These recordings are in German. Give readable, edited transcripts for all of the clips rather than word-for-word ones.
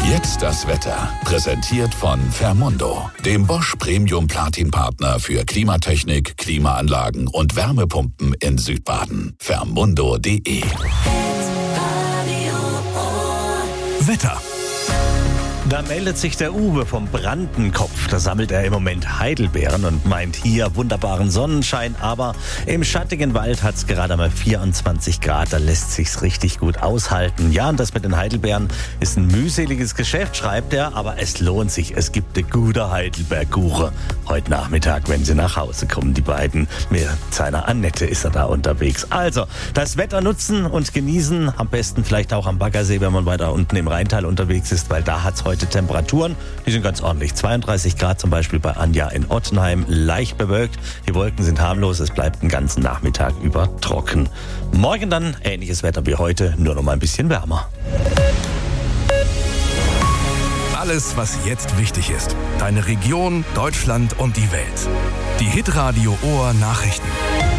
Jetzt das Wetter. Präsentiert von Fermundo, dem Bosch Premium Platin Partner für Klimatechnik, Klimaanlagen und Wärmepumpen in Südbaden. Fermundo.de. Wetter. Da meldet sich der Uwe vom Brandenkopf. Da sammelt er im Moment Heidelbeeren und meint hier wunderbaren Sonnenschein. Aber im schattigen Wald hat es gerade mal 24 Grad. Da lässt sich's richtig gut aushalten. Ja, und das mit den Heidelbeeren ist ein mühseliges Geschäft, schreibt er. Aber es lohnt sich. Es gibt eine gute Heidelbeerkuche. Heute Nachmittag, wenn sie nach Hause kommen, die beiden. Mit seiner Annette ist er da unterwegs. Also, das Wetter nutzen und genießen. Am besten vielleicht auch am Baggersee, wenn man weiter unten im Rheintal unterwegs ist, weil da hat's heute Temperaturen, die sind ganz ordentlich. 32 Grad zum Beispiel bei Anja in Ottenheim, leicht bewölkt. Die Wolken sind harmlos, es bleibt den ganzen Nachmittag über trocken. Morgen dann ähnliches Wetter wie heute, nur noch mal ein bisschen wärmer. Alles, was jetzt wichtig ist. Deine Region, Deutschland und die Welt. Die Hitradio Ohr Nachrichten.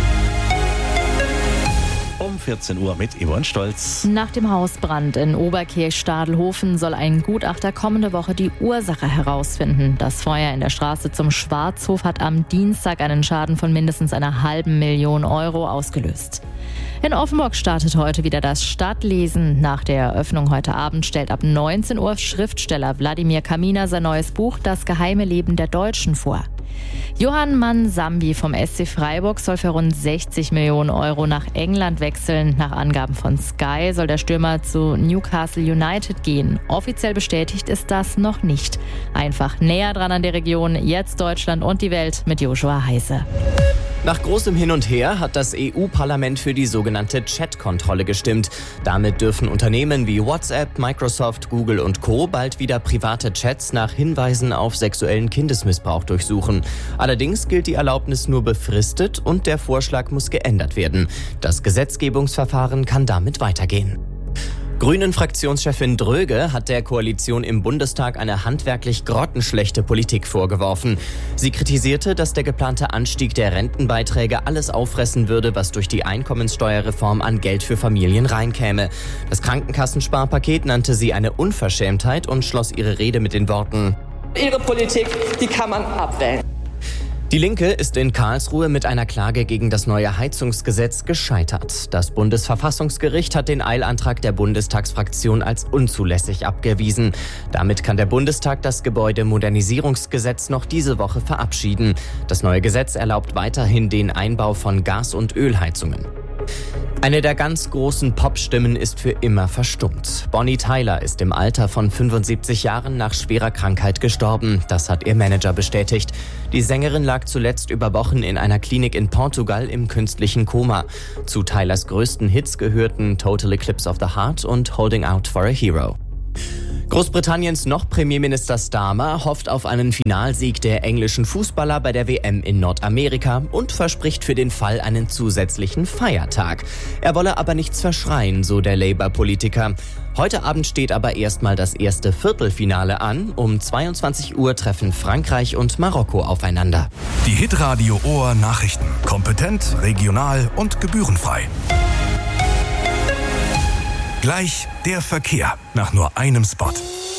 Um 14 Uhr mit Yvonne Stolz. Nach dem Hausbrand in Oberkirch-Stadelhofen soll ein Gutachter kommende Woche die Ursache herausfinden. Das Feuer in der Straße zum Schwarzhof hat am Dienstag einen Schaden von mindestens einer $500.000 ausgelöst. In Offenburg startet heute wieder das Stadtlesen. Nach der Eröffnung heute Abend stellt ab 19 Uhr Schriftsteller Wladimir Kaminer sein neues Buch Das geheime Leben der Deutschen vor. Johann Mansambi vom SC Freiburg soll für rund 60 Millionen Euro nach England wechseln. Nach Angaben von Sky soll der Stürmer zu Newcastle United gehen. Offiziell bestätigt ist das noch nicht. Einfach näher dran an der Region, jetzt Deutschland und die Welt mit Joshua Heise. Nach großem Hin und Her hat das EU-Parlament für die sogenannte Chat-Kontrolle gestimmt. Damit dürfen Unternehmen wie WhatsApp, Microsoft, Google und Co. bald wieder private Chats nach Hinweisen auf sexuellen Kindesmissbrauch durchsuchen. Allerdings gilt die Erlaubnis nur befristet und der Vorschlag muss geändert werden. Das Gesetzgebungsverfahren kann damit weitergehen. Grünen-Fraktionschefin Dröge hat der Koalition im Bundestag eine handwerklich grottenschlechte Politik vorgeworfen. Sie kritisierte, dass der geplante Anstieg der Rentenbeiträge alles auffressen würde, was durch die Einkommenssteuerreform an Geld für Familien reinkäme. Das Krankenkassensparpaket nannte sie eine Unverschämtheit und schloss ihre Rede mit den Worten: Ihre Politik, die kann man abwählen. Die Linke ist in Karlsruhe mit einer Klage gegen das neue Heizungsgesetz gescheitert. Das Bundesverfassungsgericht hat den Eilantrag der Bundestagsfraktion als unzulässig abgewiesen. Damit kann der Bundestag das Gebäudemodernisierungsgesetz noch diese Woche verabschieden. Das neue Gesetz erlaubt weiterhin den Einbau von Gas- und Ölheizungen. Eine der ganz großen Popstimmen ist für immer verstummt. Bonnie Tyler ist im Alter von 75 Jahren nach schwerer Krankheit gestorben. Das hat ihr Manager bestätigt. Die Sängerin lag zuletzt über Wochen in einer Klinik in Portugal im künstlichen Koma. Zu Tylers größten Hits gehörten Total Eclipse of the Heart und Holding Out for a Hero. Großbritanniens noch Premierminister Starmer hofft auf einen Finalsieg der englischen Fußballer bei der WM in Nordamerika und verspricht für den Fall einen zusätzlichen Feiertag. Er wolle aber nichts verschreien, so der Labour-Politiker. Heute Abend steht aber erstmal das erste Viertelfinale an. Um 22 Uhr treffen Frankreich und Marokko aufeinander. Die Hitradio Ohr Nachrichten. Kompetent, regional und gebührenfrei. Gleich der Verkehr nach nur einem Spot.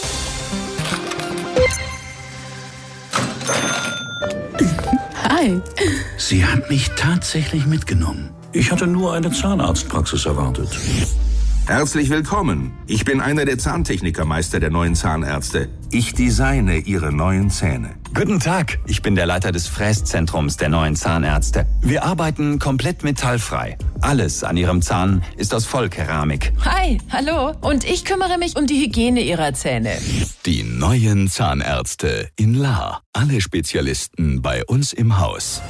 Hi. Sie hat mich tatsächlich mitgenommen. Ich hatte nur eine Zahnarztpraxis erwartet. Herzlich willkommen. Ich bin einer der Zahntechnikermeister der neuen Zahnärzte. Ich designe Ihre neuen Zähne. Guten Tag, ich bin der Leiter des Fräszentrums der neuen Zahnärzte. Wir arbeiten komplett metallfrei. Alles an Ihrem Zahn ist aus Vollkeramik. Hi, hallo. Und ich kümmere mich um die Hygiene Ihrer Zähne. Die neuen Zahnärzte in Lahr. Alle Spezialisten bei uns im Haus.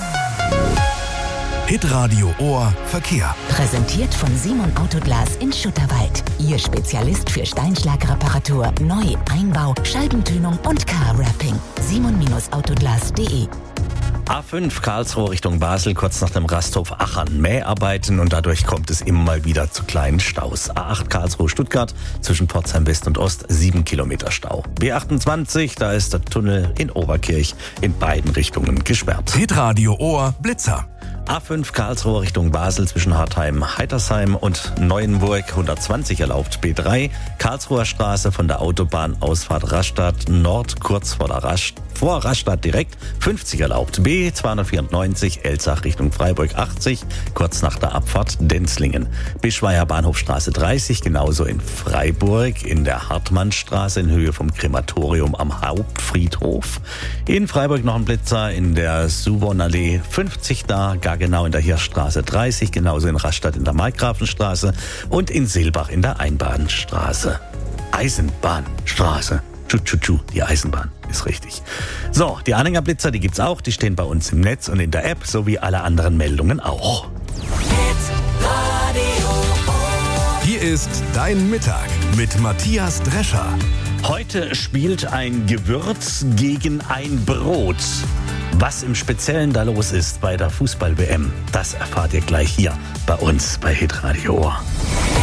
Hitradio Ohr Verkehr. Präsentiert von Simon Autoglas in Schutterwald. Ihr Spezialist für Steinschlagreparatur, Neu-, Einbau, Scheibentönung und Car-Wrapping. simon-autoglas.de. A5 Karlsruhe Richtung Basel, kurz nach dem Rasthof Achern. Mäharbeiten und dadurch kommt es immer mal wieder zu kleinen Staus. A8 Karlsruhe Stuttgart zwischen Pforzheim West und Ost 7 Kilometer Stau. B28, da ist der Tunnel in Oberkirch in beiden Richtungen gesperrt. Hitradio Ohr Blitzer. A5 Karlsruhe Richtung Basel zwischen Hartheim, Heitersheim und Neuenburg 120 erlaubt. B3 Karlsruher Straße von der Autobahnausfahrt Rastatt Nord kurz vor Rastatt direkt 50 erlaubt. B 294 Elzach Richtung Freiburg 80 kurz nach der Abfahrt Denzlingen. Bischweier Bahnhofstraße 30 genauso in Freiburg in der Hartmannstraße in Höhe vom Krematorium am Hauptfriedhof. In Freiburg noch ein Blitzer in der Suwonallee 50 da, gar genau in der Hirschstraße 30, genauso in Rastatt in der Markgrafenstraße und in Silbach in der Einbahnstraße. Eisenbahnstraße. Die Eisenbahn ist richtig. So, die Anhänger Blitzer, die gibt's auch, die stehen bei uns im Netz und in der App, sowie alle anderen Meldungen auch. Hier ist dein Mittag mit Matthias Drescher. Heute spielt ein Gewürz gegen ein Brot. Was im Speziellen da los ist bei der Fußball-WM, das erfahrt ihr gleich hier bei uns bei Hitradio Ohr.